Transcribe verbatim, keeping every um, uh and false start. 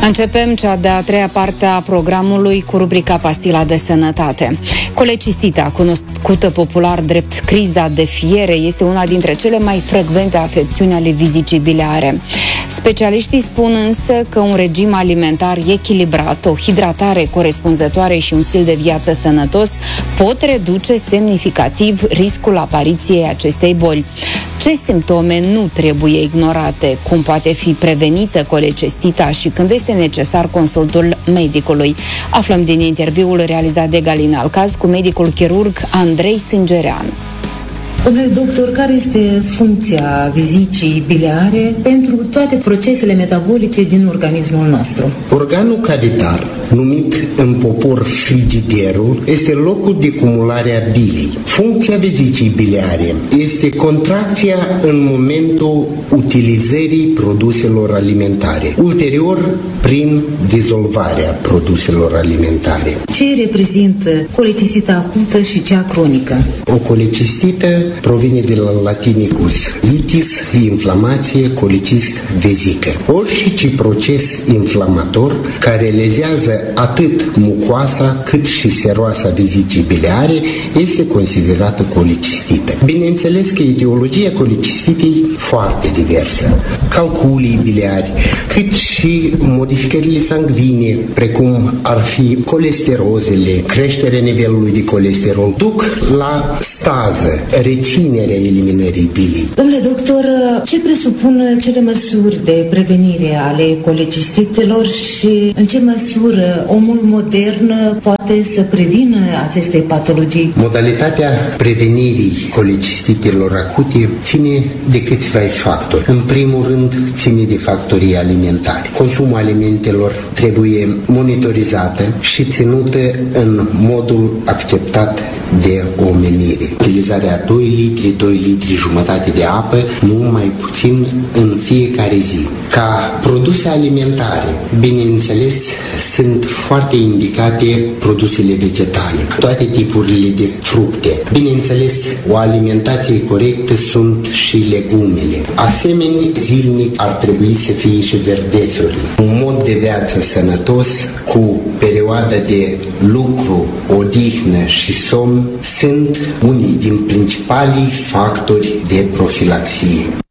Începem cea de-a treia parte a programului cu rubrica Pastila de Sănătate. Colecistita, cunoscută popular drept criza de fiere, este una dintre cele mai frecvente afecțiuni ale vizicii biliare. Specialiștii spun însă că un regim alimentar echilibrat, o hidratare corespunzătoare și un stil de viață sănătos pot reduce semnificativ riscul apariției acestei boli. Ce simptome nu trebuie ignorate? Cum poate fi prevenită colecistita și când este necesar consultul medicului? Aflăm din interviul realizat de Galina Alcaz cu medicul chirurg Andrei Sângereanu. Domnule doctor, care este funcția vizicii biliare pentru toate procesele metabolice din organismul nostru? Organul cavitar, numit în popor frigiderul, este locul de cumulare a bilei. Funcția vizicii biliare este contracția în momentul utilizării produselor alimentare, ulterior prin dizolvarea produselor alimentare. Ce reprezintă colecistita acută și cea cronică? O colecistită provine de la latinicus itis, inflamație, colecist, vezică. Orice proces inflamator care lezează atât mucoasa cât și seroasa vizicii biliare este considerată colecistită. Bineînțeles că etiologia colecistitei foarte diversă. Calculii biliari, cât și modificările sanguine, precum ar fi colesterozele, creșterea nivelului de colesterol, duc la stază, reținerea eliminării bilii. Domnule doctor, ce presupun cele măsuri de prevenire ale colecistitelor și în ce măsură omul modern poate să prevină aceste patologii? Modalitatea prevenirii colecistitelor acute ține de câțiva factori. În primul rând, ține de factorii alimentari. Consumul alimentelor trebuie monitorizată și ținută în modul acceptat de omenire. Utilizarea doi litri, doi litri jumătate de apă, nu mai puțin în fiecare zi. Ca produse alimentare, bineînțeles, sunt foarte indicate produsele vegetale, toate tipurile de fructe. Bineînțeles, o alimentație corectă sunt și legumele. Asemenea, zilnic ar trebui să fie și verdețurile. Un mod de viață sănătos, cu perioada de lucru, odihnă și somn, sunt unii din principalii factori de profilaxie.